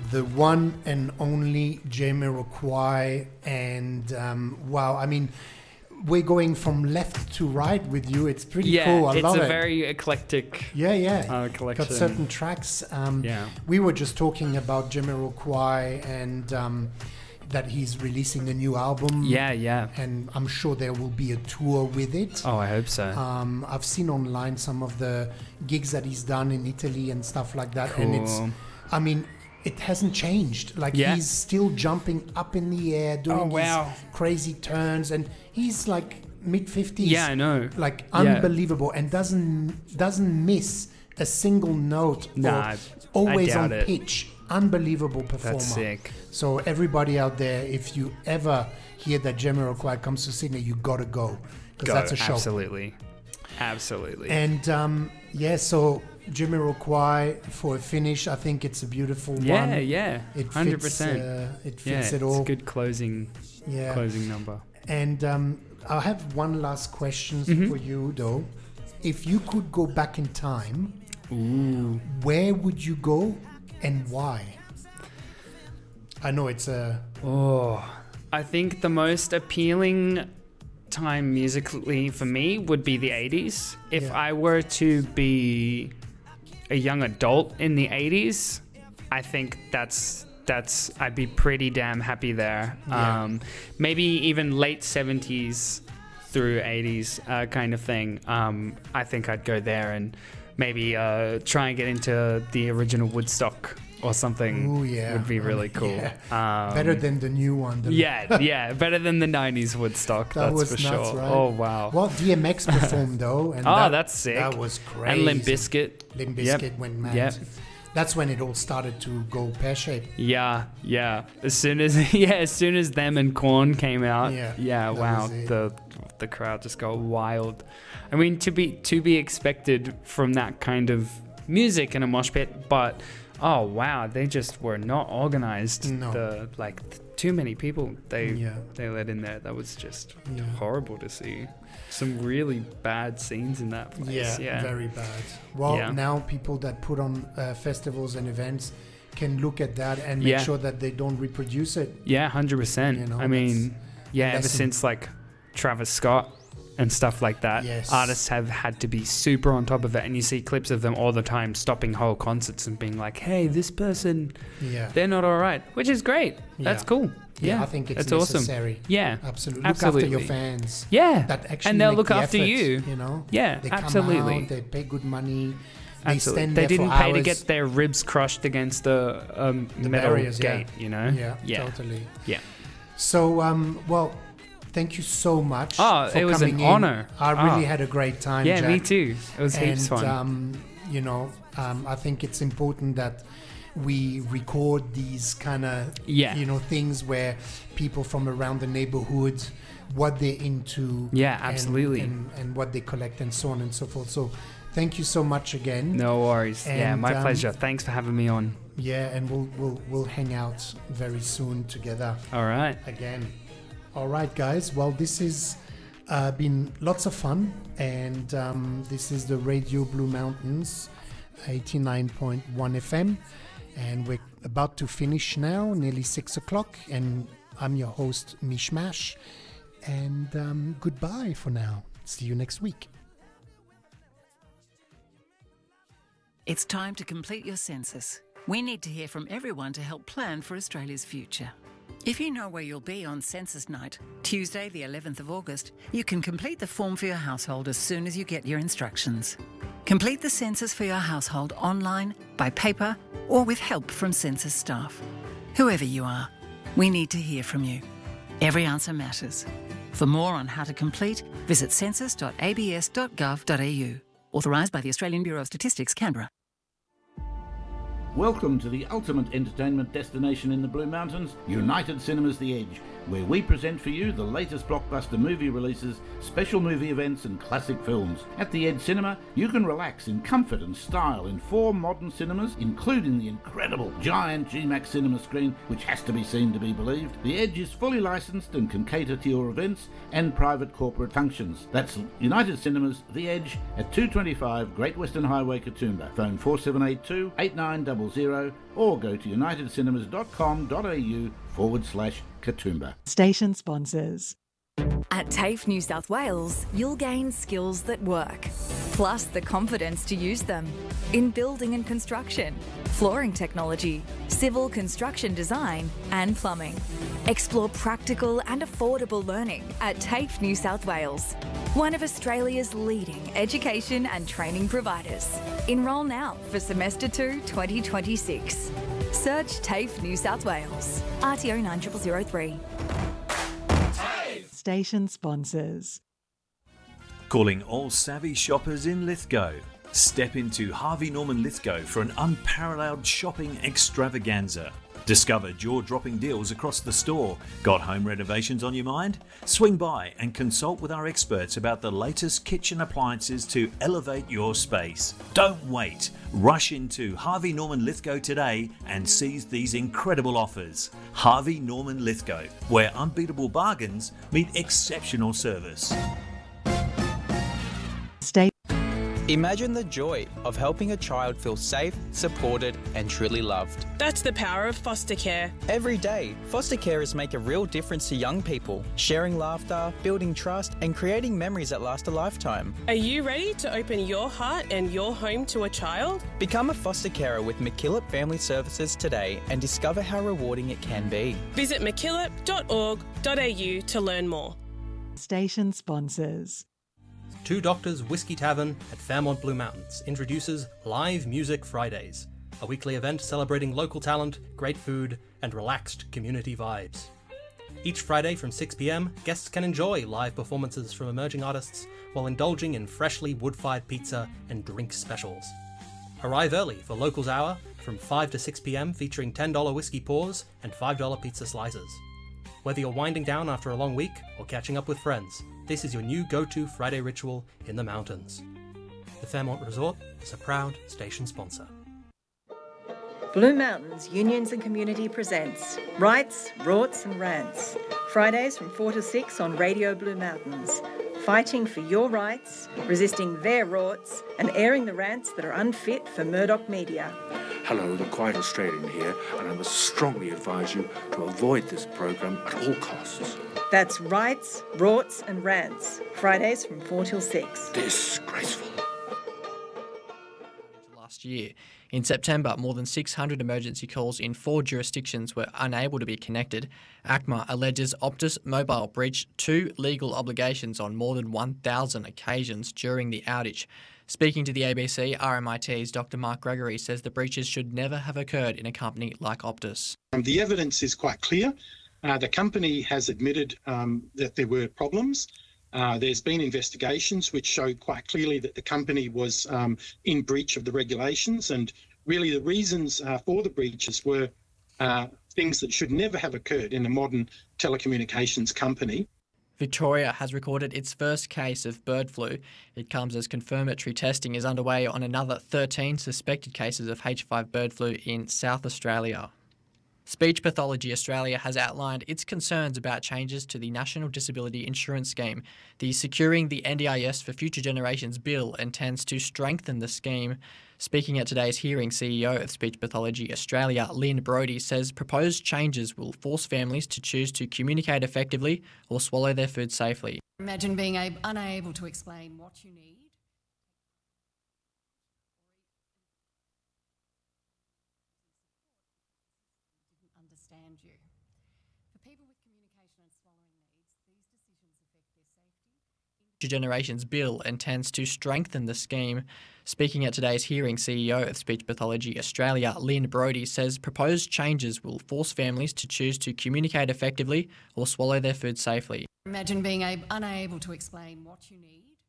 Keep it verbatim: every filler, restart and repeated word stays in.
the one and only Jamiroquai, and um, wow, I mean, we're going from left to right with you. It's pretty yeah, cool. I it's love a it. very eclectic Yeah, yeah. uh, collection. Got certain tracks. Um, Yeah. We were just talking about Jamiroquai and um, that he's releasing a new album. Yeah, yeah. And I'm sure there will be a tour with it. Oh, I hope so. Um, I've seen online some of the gigs that he's done in Italy and stuff like that. And it's, Cool. I mean, it hasn't changed. Like Yeah. he's still jumping up in the air, doing Oh, wow. these crazy turns, and he's like mid fifties. Yeah, I know. Like Yeah. unbelievable, and doesn't doesn't miss a single note. Nah, or I always doubt on it. pitch. Unbelievable performer. That's sick. So everybody out there, if you ever hear that Jamiroquai comes to Sydney, you gotta go, because Go, that's a show. absolutely. Absolutely. And um, yeah, so Jamiroquai for a finish, I think it's a beautiful yeah, one. yeah. It one hundred fits, percent. uh, it Yeah, fits it's it all. a good closing Yeah. closing number. And um, I have one last question Mhm. for you, though. If you could go back in time, Ooh. where would you go and why? I know it's a... Oh, I think the most appealing time musically for me would be the eighties. If Yeah. I were to be a young adult in the eighties, I think that's that's I'd be pretty damn happy there. Yeah. Um, maybe even late seventies through eighties uh, kind of thing. Um, I think I'd go there and maybe uh, try and get into the original Woodstock or something. Ooh, yeah. Would be really cool. Yeah. Um, Better than the new one. The yeah, yeah, better than the nineties Woodstock, That that's was for nuts, sure. right? Oh, wow. Well, D M X performed, though. And Oh, that, that's sick. That was crazy. And Limp Bizkit. Limp Yep. Bizkit went mad. Yep. That's when it all started to go pear-shaped. Yeah, yeah. As soon as yeah, as soon as them and Korn came out, Yeah, yeah, that wow, was it. the the crowd just got wild. I mean, to be to be expected from that kind of music in a mosh pit, but oh wow, they just were not organized. No. The like th- too many people they Yeah. they let in there. That was just Yeah. horrible to see. Some really bad scenes in that place. Yeah, Yeah, very bad. Well, Yeah. now people that put on uh, festivals and events can look at that and make Yeah. sure that they don't reproduce it. Yeah, hundred percent. You know, I mean, yeah, ever lesson. since like Travis Scott and stuff like that, Yes. artists have had to be super on top of it, and you see clips of them all the time stopping whole concerts and being like, "Hey, this person, Yeah. they're not all right," which is great. That's Yeah. cool. Yeah, Yeah, I think it's that's awesome. necessary. Yeah, Absolutely. Look Absolutely. after your fans. yeah, That actually and they'll make look the after effort, you. You know? Yeah, They absolutely. come out, they pay good money. They Absolutely. stand They there didn't for pay to hours. get their ribs crushed against a, a metal barriers, yeah. gate, you know? Yeah, yeah. totally. Yeah. So, um, well, thank you so much. Oh, for it was an coming in. honor. I really Oh. had a great time. Yeah, Jack. me too. It was And heaps fun. um, you know, um, I think it's important that we record these kind of Yeah. you know things where people from around the neighborhood, what they're into, Yeah, and- absolutely. and, and what they collect and so on and so forth. So thank you so much again. No worries. yeah, And, my um, pleasure. Thanks for having me on. Yeah, and we'll we'll we'll hang out very soon together All right. again. All right, guys. Well, this has uh, been lots of fun, and um, this is the Radio Blue Mountains, eighty-nine point one F M, and we're about to finish now, nearly six o'clock, and I'm your host, Mishmash, and um, goodbye for now. See you next week. It's time to complete your census. We need to hear from everyone to help plan for Australia's future. If you know where you'll be on census night, Tuesday the eleventh of August, you can complete the form for your household as soon as you get your instructions. Complete the census for your household online, by paper, or with help from census staff. Whoever you are, we need to hear from you. Every answer matters. For more on how to complete, visit census dot a b s dot gov dot a u. Authorised by the Australian Bureau of Statistics, Canberra. Welcome to the ultimate entertainment destination in the Blue Mountains, United Cinemas The Edge, where we present for you the latest blockbuster movie releases, special movie events and classic films. At the Edge Cinema, you can relax in comfort and style in four modern cinemas, including the incredible giant G MAX cinema screen, which has to be seen to be believed. The Edge is fully licensed and can cater to your events and private corporate functions. That's United Cinemas The Edge at two twenty-five Great Western Highway, Katoomba. Phone four seven eight two, eight nine one double zero or go to unitedcinemas.com.au forward slash Katoomba. Station sponsors. At TAFE New South Wales, you'll gain skills that work, plus the confidence to use them in building and construction, flooring technology, civil construction design and plumbing. Explore practical and affordable learning at TAFE New South Wales, one of Australia's leading education and training providers. Enrol now for semester two twenty twenty-six. Search TAFE New South Wales, R T O nine zero zero zero three. Station sponsors. Calling all savvy shoppers in Lithgow. Step into Harvey Norman Lithgow for an unparalleled shopping extravaganza. Discover jaw-dropping deals across the store. Got home renovations on your mind? Swing by and consult with our experts about the latest kitchen appliances to elevate your space. Don't wait. Rush into Harvey Norman Lithgow today and seize these incredible offers. Harvey Norman Lithgow, where unbeatable bargains meet exceptional service. Stay. Imagine the joy of helping a child feel safe, supported and truly loved. That's the power of foster care. Every day, foster carers make a real difference to young people, sharing laughter, building trust and creating memories that last a lifetime. Are you ready to open your heart and your home to a child? Become a foster carer with MacKillop Family Services today and discover how rewarding it can be. Visit mackillop dot org dot a u to learn more. Station sponsors. Two Doctors Whiskey Tavern at Fairmont Blue Mountains introduces Live Music Fridays, a weekly event celebrating local talent, great food, and relaxed community vibes. Each Friday from six p m, guests can enjoy live performances from emerging artists while indulging in freshly wood-fired pizza and drink specials. Arrive early for Locals Hour from five to six p m featuring ten dollar whiskey pours and five dollar pizza slices. Whether you're winding down after a long week or catching up with friends, this is your new go-to Friday ritual in the mountains. The Fairmont Resort is a proud station sponsor. Blue Mountains Unions and Community presents Rights, Rorts and Rants. Fridays from four to six on Radio Blue Mountains. Fighting for your rights, resisting their rorts and airing the rants that are unfit for Murdoch media. Hello, the Quiet Australian here, and I must strongly advise you to avoid this program at all costs. That's Rights, Rorts and Rants. Fridays from four till six. Disgraceful. Last year. In September, more than six hundred emergency calls in four jurisdictions were unable to be connected. ACMA alleges Optus Mobile breached two legal obligations on more than one thousand occasions during the outage. Speaking to the A B C, R M I T's Doctor Mark Gregory says the breaches should never have occurred in a company like Optus. Um, the evidence is quite clear. Uh, the company has admitted um, that there were problems. Uh, there's been investigations which show quite clearly that the company was um, in breach of the regulations, and really the reasons uh, for the breaches were uh, things that should never have occurred in a modern telecommunications company. Victoria has recorded its first case of bird flu. It comes as confirmatory testing is underway on another thirteen suspected cases of H five bird flu in South Australia. Speech Pathology Australia has outlined its concerns about changes to the National Disability Insurance Scheme. The Securing the N D I S for Future Generations bill intends to strengthen the scheme. Speaking at today's hearing, C E O of Speech Pathology Australia, Lynn Brodie, says proposed changes will force families to choose to communicate effectively or swallow their food safely. Imagine being ab- unable to explain what you need. Understand you. For people with communication and swallowing needs, these decisions affect their safety. Future Generations bill intends to strengthen the scheme. Speaking at today's hearing, C E O of Speech Pathology Australia, Lynn Brodie, says proposed changes will force families to choose to communicate effectively or swallow their food safely. Imagine being ab- unable to explain what you need.